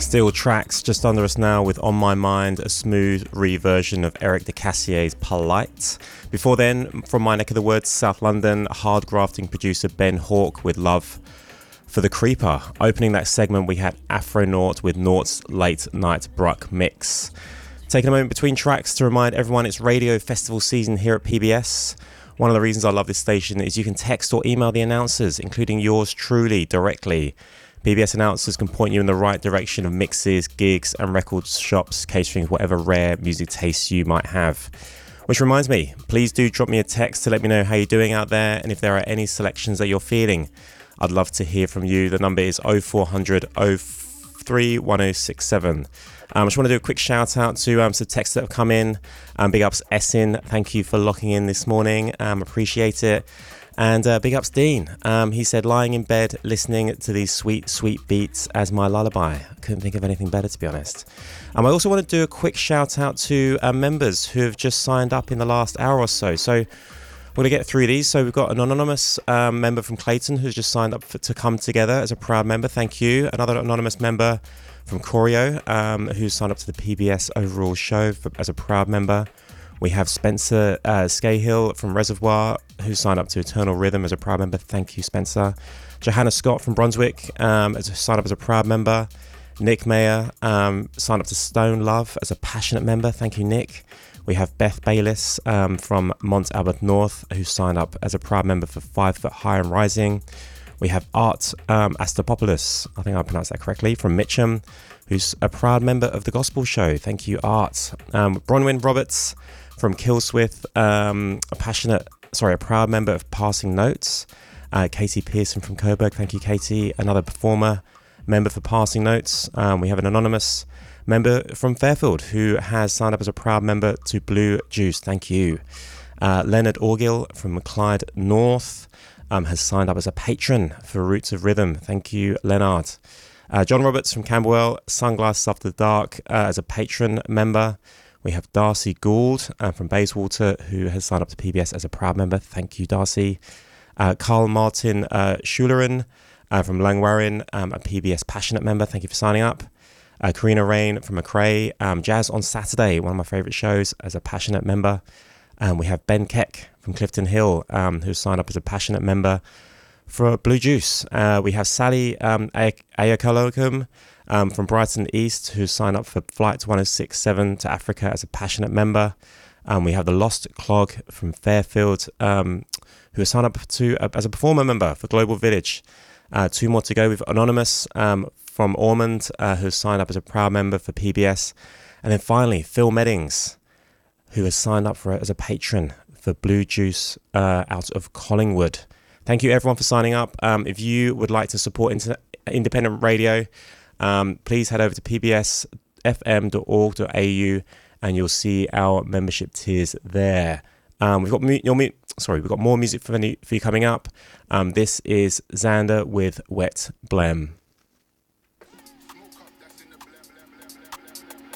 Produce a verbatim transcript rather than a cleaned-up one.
Steel Tracks just under us now with On My Mind, a smooth reversion of Eric de Cassier's Polite. Before then, from my neck of the woods, South London, hard grafting producer Ben Hawke with Love for the Creeper. Opening that segment, we had Afronaut with Naught's Late Night Bruck Mix. Taking a moment between tracks to remind everyone it's radio festival season here at P B S. One of the reasons I love this station is you can text or email the announcers, including yours truly, directly. P B S announcers can point you in the right direction of mixes, gigs and record shops catering to whatever rare music tastes you might have. Which reminds me, please do drop me a text to let me know how you're doing out there and if there are any selections that you're feeling. I'd love to hear from you. The number is oh four hundred, oh three, one oh six seven. Um, I just want to do a quick shout out to um, some texts that have come in. Um, big ups Essin, thank you for locking in this morning. Um, appreciate it. And uh, big ups Dean. Um, he said, lying in bed, listening to these sweet, sweet beats as my lullaby. I couldn't think of anything better, to be honest. Um, I also want to do a quick shout out to uh, members who have just signed up in the last hour or so. So we're going to get through these. So we've got an anonymous um, member from Clayton who's just signed up for, to come together as a proud member. Thank you. Another anonymous member from Corio um, who signed up to the P B S overall show for, as a proud member. We have Spencer uh, Scahill from Reservoir, who signed up to Eternal Rhythm as a proud member. Thank you, Spencer. Johanna Scott from Brunswick um, as a, signed up as a proud member. Nick Mayer um, signed up to Stone Love as a passionate member. Thank you, Nick. We have Beth Bayliss um, from Mont Albert North, who signed up as a proud member for Five Foot High and Rising. We have Art um, Astapopoulos, I think I pronounced that correctly, from Mitcham, who's a proud member of the Gospel Show. Thank you, Art. Um, Bronwyn Roberts from Killswith, um, a passionate, sorry, a proud member of Passing Notes. Uh, Katie Pearson from Coburg, thank you, Katie. Another performer, member for Passing Notes. Um, we have an anonymous member from Fairfield who has signed up as a proud member to Blue Juice, thank you. Uh, Leonard Orgill from Clyde North um, has signed up as a patron for Roots of Rhythm, thank you, Leonard. Uh, John Roberts from Camberwell, Sunglasses After the Dark uh, as a patron member. We have Darcy Gould uh, from Bayswater, who has signed up to P B S as a proud member. Thank you, Darcy. Uh, Carl Martin uh, Schulerin uh, from Langwarrin, um, a P B S passionate member. Thank you for signing up. Uh, Karina Rain from McRae. Um, Jazz on Saturday, one of my favourite shows, as a passionate member. Um, we have Ben Keck from Clifton Hill, um, who signed up as a passionate member for Blue Juice. Uh, we have Sally um, Ayakalokum Um, from Brighton East, who signed up for Flight one oh six seven to Africa as a passionate member. Um, we have the Lost Clog from Fairfield, um, who has signed up to uh, as a performer member for Global Village. Uh, two more to go. We've Anonymous um, from Ormond, uh, who has signed up as a proud member for P B S. And then finally, Phil Meddings, who has signed up for as a patron for Blue Juice uh, out of Collingwood. Thank you, everyone, for signing up. Um, if you would like to support inter- independent radio, Um, please head over to p b s f m dot org dot a u and you'll see our membership tiers there. Um, we've got mu- your mu- sorry, we've got more music for, any, for you coming up. Um, this is Xander with Wet Blem.